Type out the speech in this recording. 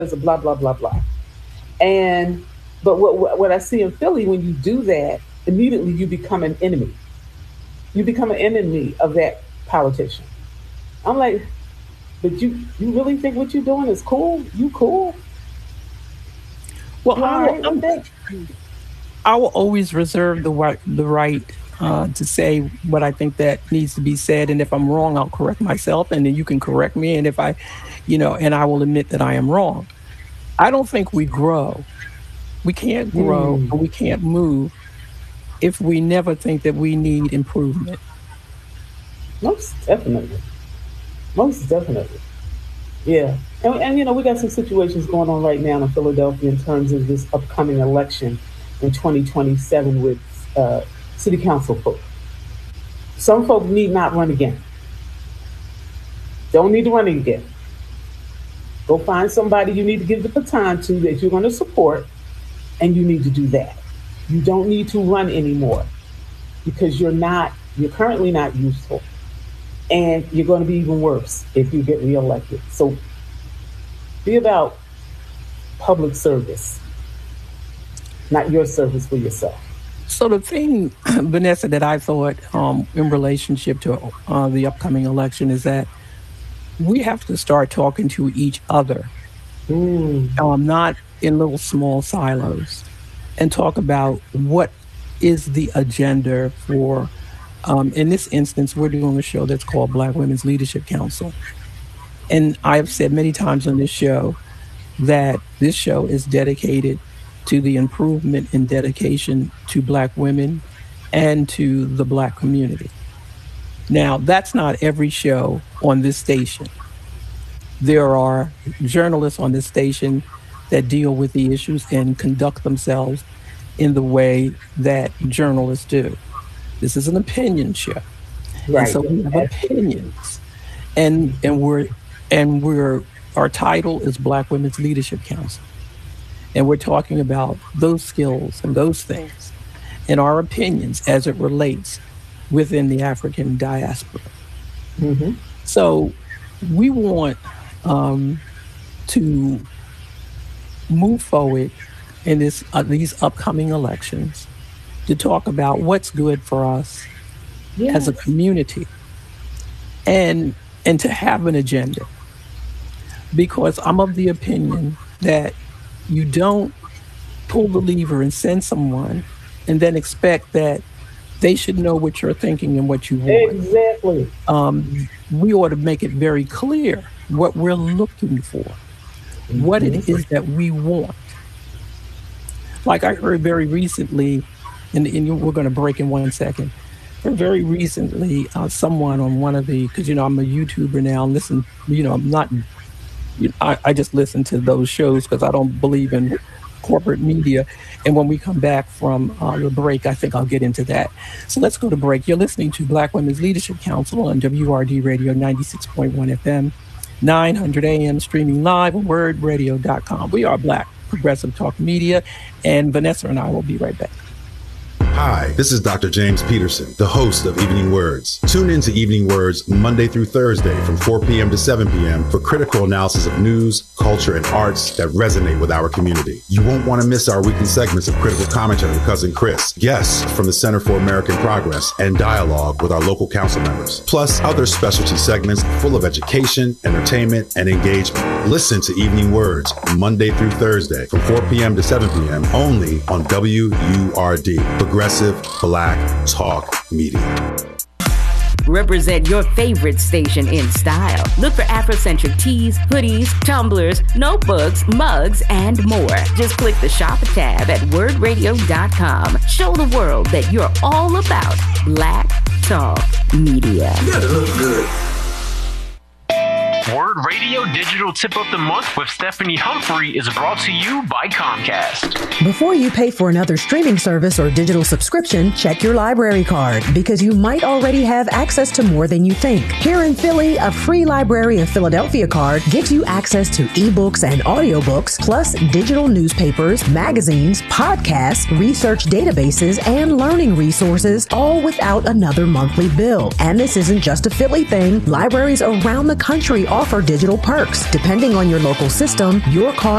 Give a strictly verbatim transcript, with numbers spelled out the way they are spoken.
a blah, blah, blah, blah. And, but what, what, what I see in Philly, when you do that, immediately you become an enemy. You become an enemy of that politician. I'm like, but you, you really think what you're doing is cool? You cool? Well, you I, will, right I will always reserve the right, the right uh, to say what I think that needs to be said. And if I'm wrong, I'll correct myself, and then you can correct me. And if I, you know, and I will admit that I am wrong. I don't think we grow. We can't grow mm. and we can't move if we never think that we need improvement. Most definitely. Most definitely. Yeah. And, and, you know, we got some situations going on right now in Philadelphia in terms of this upcoming election in twenty twenty-seven with uh, city council folk. Some folk need not run again. Don't need to run again. Go find somebody you need to give the baton to that you're going to support, and you need to do that. You don't need to run anymore because you're not, you're currently not useful. And you're going to be even worse if you get reelected. So be about public service, not your service for yourself. So the thing, Vanessa, that I thought um, in relationship to uh, the upcoming election is that we have to start talking to each other, mm. um, not in little small silos, and talk about what is the agenda for. Um, in this instance, we're doing a show that's called Black Women's Leadership Council. And I've said many times on this show that this show is dedicated to the improvement and dedication to Black women and to the Black community. Now, that's not every show on this station. There are journalists on this station that deal with the issues and conduct themselves in the way that journalists do. This is an opinion show. Right. And so we have opinions. And and we're and we're our title is Black Women's Leadership Council. And we're talking about those skills and those things and our opinions as it relates within the African diaspora. Mm-hmm. So we want um, to move forward in this uh, these upcoming elections to talk about what's good for us yes. as a community and and to have an agenda. Because I'm of the opinion that you don't pull the lever and send someone and then expect that they should know what you're thinking and what you want. Exactly. Um, we ought to make it very clear what we're looking for, mm-hmm. what it is that we want. Like I heard very recently, and, and we're going to break in one second. Very recently, uh, someone on one of the, because, you know, I'm a YouTuber now, and listen, you know, I'm not, you know, I, I just listen to those shows because I don't believe in corporate media. And when we come back from uh, the break, I think I'll get into that. So let's go to break. You're listening to Black Women's Leadership Council on W R D Radio ninety-six point one F M, nine hundred A M, streaming live on word radio dot com. We are Black Progressive Talk Media, and Vanessa and I will be right back. Hi, this is Doctor James Peterson, the host of Evening Words. Tune in to Evening Words Monday through Thursday from four p.m. to seven p.m. for critical analysis of news, culture, and arts that resonate with our community. You won't want to miss our weekly segments of critical commentary with Cousin Chris, guests from the Center for American Progress, and dialogue with our local council members, plus other specialty segments full of education, entertainment, and engagement. Listen to Evening Words Monday through Thursday from four p.m. to seven p.m. only on W U R D. Progressive Black Talk Media. Represent your favorite station in style. Look for Afrocentric tees, hoodies, tumblers, notebooks, mugs, and more. Just click the shop tab at word radio dot com. Show the world that you're all about Black Talk Media. You gotta look good. Word Radio Digital Tip of the Month with Stephanie Humphrey is brought to you by Comcast. Before you pay for another streaming service or digital subscription, check your library card because you might already have access to more than you think. Here in Philly, a free Library of Philadelphia card gives you access to ebooks and audiobooks, plus digital newspapers, magazines, podcasts, research databases, and learning resources, all without another monthly bill. And this isn't just a Philly thing. Libraries around the country offer digital perks. Depending on your local system, your car